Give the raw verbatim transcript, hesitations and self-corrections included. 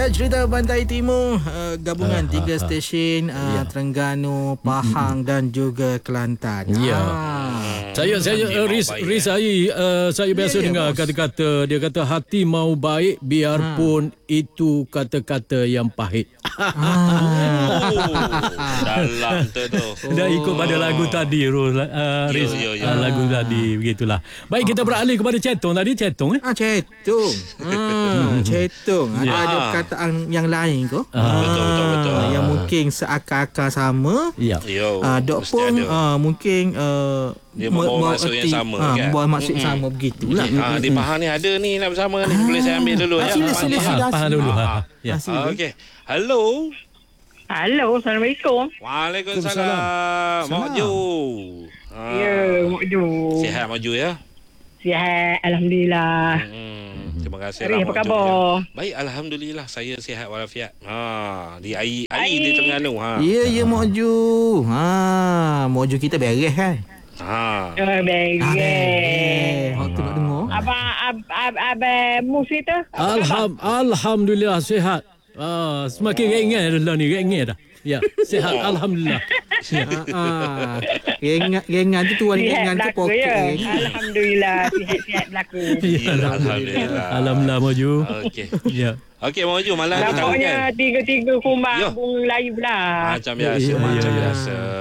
Ya, cerita Pantai Timur uh, gabungan Ah, tiga ah, ah. stesen uh, Ya. Terengganu, Pahang dan juga Kelantan. Ya. Ah. Saya saya uh, Riz, Riz saya uh, saya biasa Ya, ya, dengar bos. kata-kata dia kata hati mau baik biarpun itu kata-kata yang pahit. Oh, dalam tu tu. Dah ikut pada lagu tadi Rul, uh, Riz, Yo, yo, yo. uh, lagu tadi begitulah. Baik, kita beralih kepada cetong tadi cetong eh. Ah, cetung. Ah, cetung. Ada, Ya. ada perkataan yang lain ke? Ah. Betul, betul, betul. Ah, yang mungkin seakar-akar sama. Ya. Yo, Ah, dok mesti pun ada. ah, mungkin uh, Dia membawa maksud yang sama, ah, kan? membawa maksud Mm-mm. sama begitulah. Ah, di Pahang ni ada ni nak bersama ni. Boleh saya ambil dulu Ah, ya. sila, Faham, sila, faham. sila. Faham dulu. Ah, Ha. ah. Ya. Ah, sila. Ah, okey. Hello. Halo, Assalamualaikum. Waalaikumsalam. Mak Ju. Ah. Ya, Mak Ju. Sihat Mak Ju ya. Sihat, Alhamdulillah. Hmm, terima kasih Hari, lah apa Mak Ju, khabar? ya. Baik, alhamdulillah saya sihat walafiat. Ha, di air air di Terengganu ha. Ya, ya, Mak Ju. Ha, Mak Ju kita beres kan? Ha. Ya, baik. Ah, beres. Hak tu nak dengar. Abang, ab, ab, abang Mus itu? apa khabar? Alham, alhamdulillah sihat. Ah, semakin ringan dah ni, ringan dah. Ya, sihat alhamdulillah. Ah, ah. Rengan, rengan tu tuan Sihat rengan tu berlaku poket. ya. rengan. Alhamdulillah, sihat-sihat berlaku. Ya, Alhamdulillah. Alhamdulillah Maju. Okey. Ya. Okey Mak Ju, malam ni tahu kan. Nampaknya tiga-tiga kumbang Ya. bung layu pula. Macam biasa, Ya, ya, macam ya. biasa.